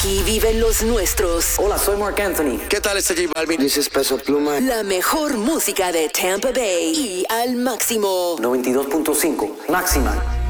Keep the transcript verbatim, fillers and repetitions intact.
Aquí viven los nuestros. Hola, soy Marc Anthony. ¿Qué tal, este J Balvin? This is Peso Pluma. La mejor música de Tampa Bay y al máximo. noventa y dos punto cinco, máxima.